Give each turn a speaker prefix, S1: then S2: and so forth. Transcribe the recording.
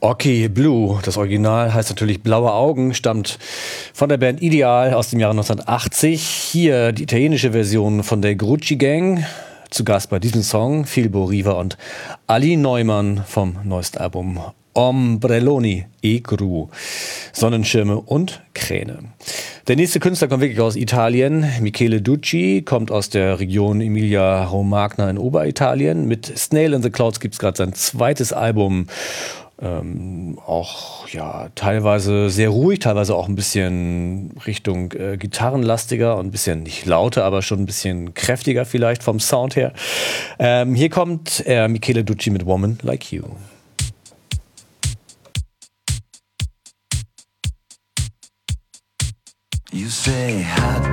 S1: Okay Blue, das Original heißt natürlich Blaue Augen, stammt von der Band Ideal aus dem Jahre 1980. Hier die italienische Version von der Grucci Gang. Zu Gast bei diesem Song Filbo Riva und Ali Neumann vom neuesten Album Ombrelloni e Gru. Sonnenschirme und Kräne. Der nächste Künstler kommt wirklich aus Italien. Michele Ducci kommt aus der Region Emilia-Romagna in Oberitalien. Mit Snail in the Clouds gibt es gerade sein zweites Album. Auch ja teilweise sehr ruhig, teilweise auch ein bisschen Richtung gitarrenlastiger und ein bisschen nicht lauter, aber schon ein bisschen kräftiger vielleicht vom Sound her. Hier kommt Michele Ducci mit Woman Like You.
S2: You say hot